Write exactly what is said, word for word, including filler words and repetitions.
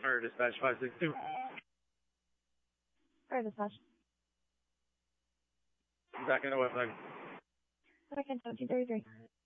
Fire Dispatch five six two. Fire Dispatch. Back in the west side. Second seventeen thirty-three.